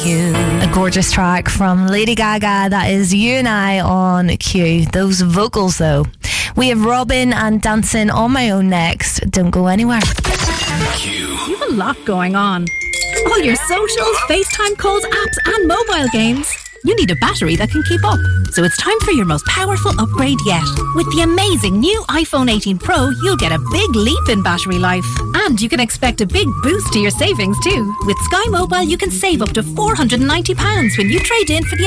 You. A gorgeous track from Lady Gaga. That is You and I on Q. Those vocals, though. We have Robin and Dancing on My Own next. Don't go anywhere. Q. You have a lot going on. All your socials, FaceTime calls, apps, and mobile games. You need a battery that can keep up. So it's time for your most powerful upgrade yet. With the amazing new iPhone 18 Pro, you'll get a big leap in battery life. And you can expect a big boost to your savings too. With Sky Mobile, you can save up to £490 when you trade in for the